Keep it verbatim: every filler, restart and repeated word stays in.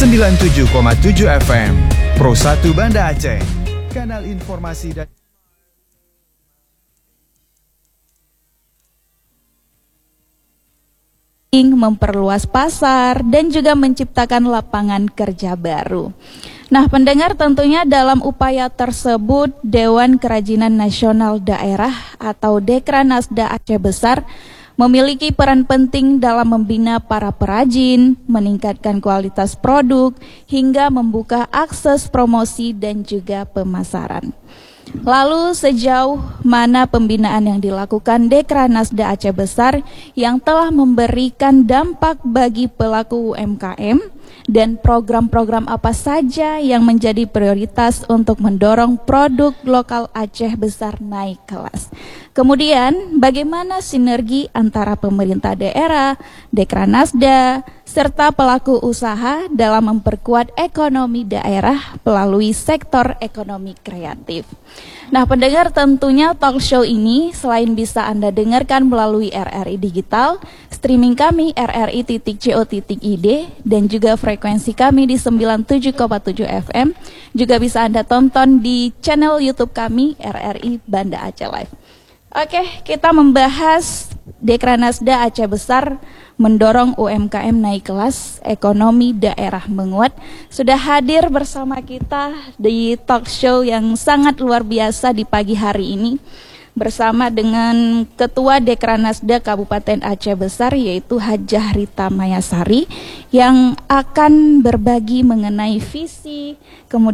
sembilan puluh tujuh koma tujuh F M Pro satu Banda Aceh, kanal informasi dan memperluas pasar dan juga menciptakan lapangan kerja baru. Nah, pendengar, tentunya dalam upaya tersebut Dewan Kerajinan Nasional Daerah atau Dekranasda Aceh Besar memiliki peran penting dalam membina para perajin, meningkatkan kualitas produk, hingga membuka akses promosi dan juga pemasaran. Lalu sejauh mana pembinaan yang dilakukan Dekranasda Aceh Besar yang telah memberikan dampak bagi pelaku U M K M, dan program-program apa saja yang menjadi prioritas untuk mendorong produk lokal Aceh Besar naik kelas. Kemudian bagaimana sinergi antara pemerintah daerah, Dekranasda, serta pelaku usaha dalam memperkuat ekonomi daerah melalui sektor ekonomi kreatif. Nah, pendengar, tentunya talk show ini selain bisa Anda dengarkan melalui R R I Digital, streaming kami r r i titik co titik i d, dan juga frekuensi kami di sembilan puluh tujuh koma tujuh F M, juga bisa Anda tonton di channel YouTube kami R R I Banda Aceh Live. Oke, kita membahas Dekranasda Aceh Besar mendorong U M K M naik kelas, ekonomi daerah menguat. Sudah hadir bersama kita di talk show yang sangat luar biasa di pagi hari ini bersama dengan Ketua Dekranasda Kabupaten Aceh Besar, yaitu Hajah Rita Mayasari, yang akan berbagi mengenai visi, kemudian